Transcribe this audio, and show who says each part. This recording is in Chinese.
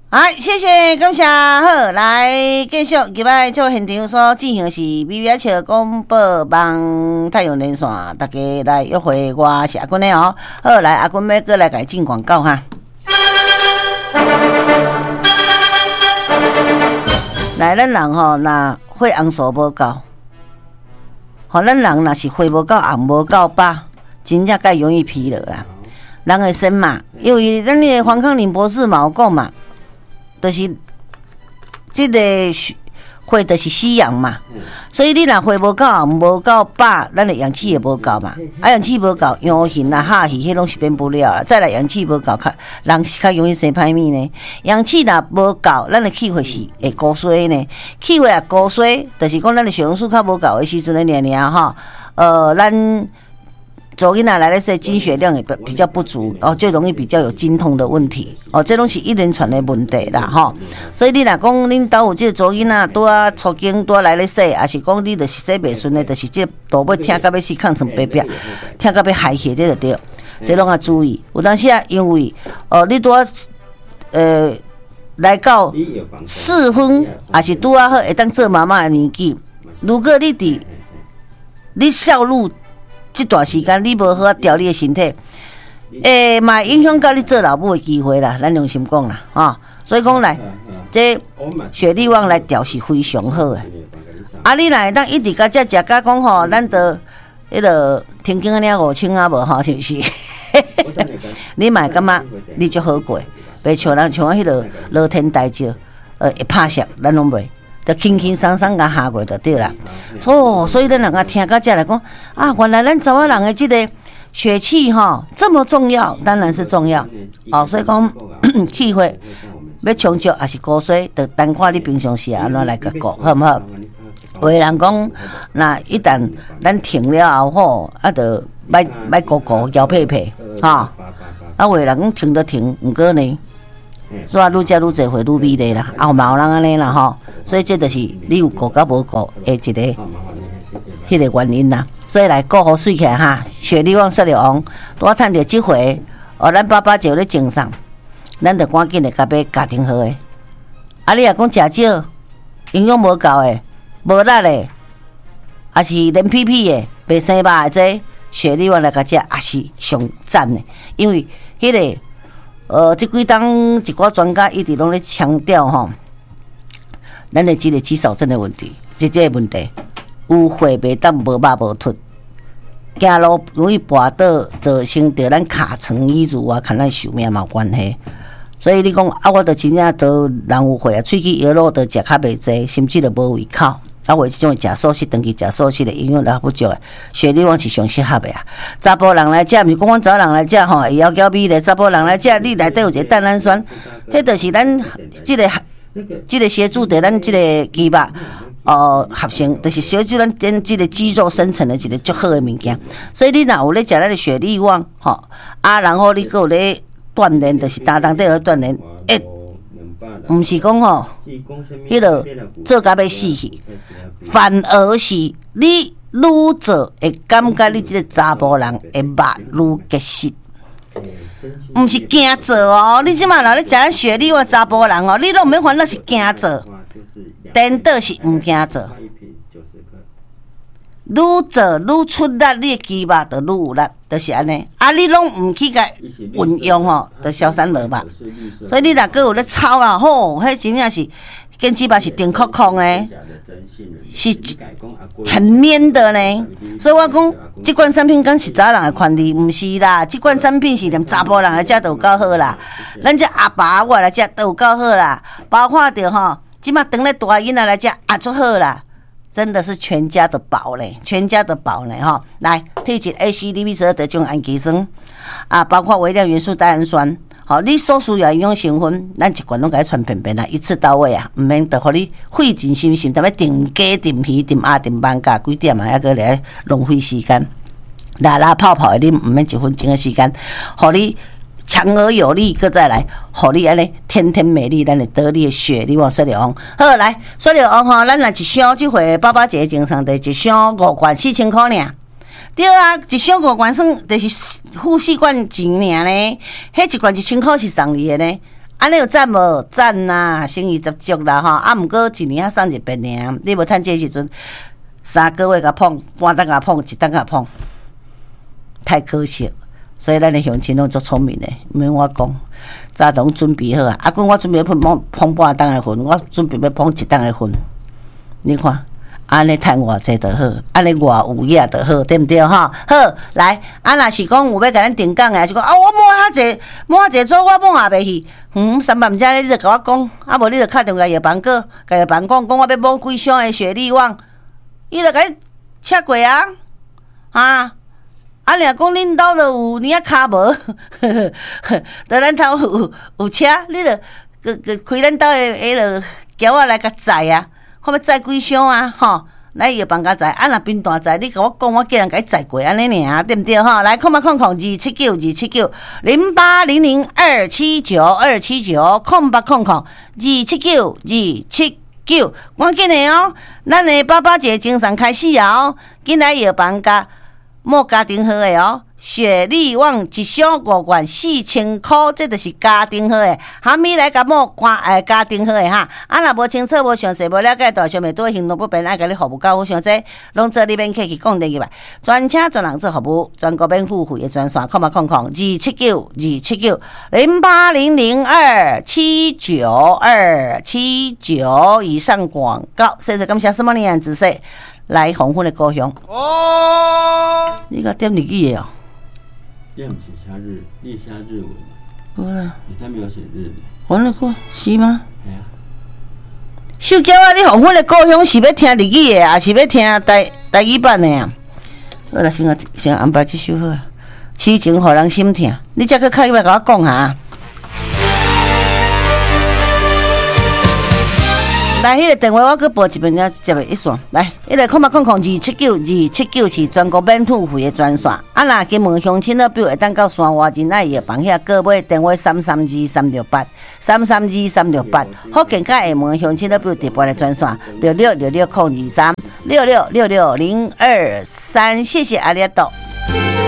Speaker 1: 好，谢谢，感谢。好，来继续今摆做现场所进行的是美美笑广播网太阳连线，大家来约会，我是阿君的哦。好，来阿君要过来给进广告哈。来，咱人吼，那血红素无够，吼，咱人若是血无够红无够饱，真正介容易疲劳啦。人的身嘛，因为咱的黄康林博士嘛有讲嘛。就是这个血就是吸氧嘛，所以你若血无够无够饱，咱的氧气也无够嘛。氧气无够，氧型啊、哈气迄拢是变不了啦。再来氧气无够，人是较容易生歹物呢。氧气若无够，咱的气血是会高衰呢。气血也高衰，就是讲咱的血红素较无够的时阵的吼，咱。做囡仔来咧说，经血量也比较不足哦，就容易比较有经痛的问题哦，这拢是一连串的问题啦吼。所以你若讲恁兜有这个做囡仔拄啊出经拄来咧说，也是讲你就是说袂顺的，就是这大尾听到要死抗成白白，听到要害血这就对，这拢要注意。有当时啊，因为你拄啊来到适婚，也是拄啊好会当做妈妈的年纪，如果你孝路。这段时间你无好啊调你的身体，嘛影响到你做老母的机会啦。咱良心讲啦，所以讲来，这血力旺来调是非常好的。你若会当一直甲这食甲讲吼，咱得迄个天经安尼5清啊无吼，是不是？你嘛感觉你就好过，袂像咱像迄个乐天大石，会拍石，咱拢袂。就轻轻松松甲下过就对啦。所以咱人家听到这来讲啊，原来咱查某人的这个血气这么重要，当然是重要所以讲气血要充足还是高水，就单看你平常时安怎来甲顾，好不好？有的人讲，那一旦咱停了后就莫顾摇屁屁有的人讲停就停，不过呢。所以愈食愈侪会愈美丽啦，嘛有人安尼啦吼，所以这就是你有顾甲无顾的一个迄个原因啦。所以来顾好水起来哈，血力旺、血力旺，我趁着即回，咱爸爸就咧精上，咱着赶紧的甲要家庭好诶。你若讲食少，营养无够诶，无力诶，也是连屁屁诶，白生肉诶，这血力旺来甲食也是上赞诶，因为迄个。这几当一寡专家一直拢咧强调吼，咱的这个肌少症的问题，这个问题有血袂当无肉无凸，走路容易跌倒，造成对咱尻川以入啊，看咱寿命嘛有关系。所以你讲我着真正都人有血啊，喙齿摇落着食较袂济，甚至着无胃口。为这种食素食，长期食素食的营养也不足的，血力旺是上适合的啊。查甫人来食，毋是讲阮查某人来食吼，会枵枵美咧。查甫人来食，你内底有一个蛋氨酸，迄就是咱这个协助着咱这个肌肉合成，就是协助咱这个肌肉生成的一个足好的物件。所以你若有咧食咱的血力旺然后你还有咧锻炼，就是搭档底咧锻炼，毋是讲迄个做甲要死去，反而是你愈做会感觉你这个查甫人会肉愈结实，毋是惊做你即马若咧食咱血力旺查甫人你拢毋免烦恼是惊做，颠倒是毋惊做。愈做愈出力，你的肌肉就愈有力，就是安尼。你拢毋去甲运用就消散无嘛。所以你若搁有咧操啦，迄真正是根肌肉是顶壳壳的，是很面的呢。所以我讲，这款产品敢是查人的权利，毋是啦。这款产品是连查甫人来食都有够好啦，咱这阿爸阿我来食都有够好啦，包括着即马当咧大囡仔来食也足好啦。真的是全家的宝嘞，全家的宝嘞来，体质 ACDB12 的种氨基酸包括微量元素代氨酸，你所需要营养成分，咱一罐拢甲传遍遍啦，一次到位啊，毋免得互你费尽心神，踮咧订鸡、订鱼、订鸭、订饭价几点还搁来浪费时间，拉泡泡的啉，毋免1分钟的时间，互你。强而有力，搁再来，互你安尼天天美丽，咱会得你的血力旺、血力旺。好，来血力旺咱若一箱即回爸爸节精神的一箱5罐4000块尔。对啊，一箱5罐算就是付4罐钱尔呢。迄1罐1000块是送你的呢。 安尼有赞无？赞呐，生意十足啦吼。啊，毋过一年啊送一遍尔，你无趁这时阵3个月甲碰，半档甲碰，一档甲碰，太可惜。所以咱的乡亲拢足聪明的，免我讲，早拢准备好啊。啊，讲我准备要碰半档的份，我准备要碰一档的份。你看，安尼趁偌济就好，安尼偌有影就好，对毋对哈？好，来，啊，若是讲有要甲咱定岗的，是讲啊，我摸遐济做，我摸也袂去。3万遮你就甲我讲，啊无你就敲电话药房哥，甲药房讲我要摸几箱的雪莉网，伊就甲你切过啊，啊。啊！若讲恁兜就有你啊骹无，在咱头有车，你就开咱兜的迄落轿仔来甲载啊，看要载几箱啊，吼！来药房甲载，啊若冰大载，你甲我讲，我叫人甲伊载过安尼尔，对毋对吼？来，0800279279 0800279279，0800279279，赶紧的哦！咱的爸爸节精神开始啊哦，紧来药房甲。莫家庭号的哦，雪莉网一箱5罐4000块，这就是家庭号的。哈咪来甲莫家庭号的哈，啊若无清楚、无详细、无了解到，上面对行动不便，爱甲你服务较好详细，拢做你免客气讲电入来，专车专人做服务，全国免付费的专线，0800279279，0800792979以上广告，谢谢感谢什么年仔细。来黄昏的故乡。哦，你个点日语的哦？
Speaker 2: 这不是写日，你写日文。
Speaker 1: 好啦。
Speaker 2: 你才没有写日语。
Speaker 1: 黄昏的是吗？
Speaker 2: 系啊。
Speaker 1: 秀娇啊，你黄昏的故乡是要听日语的，还是要听台语版的啊？好啦，先安排这首好啊。痴情予人心痛，你才去靠伊来甲我讲下。来，迄个电话我去报一遍，才接个一线。来，迄个0800279279是全国免付费的专线。啊，若金门乡亲呢，比如会当到山外人爱药房遐购买电话332368，332368。福建甲厦门乡亲呢，比如直播的专线66660023，66660023。谢谢阿里阿多。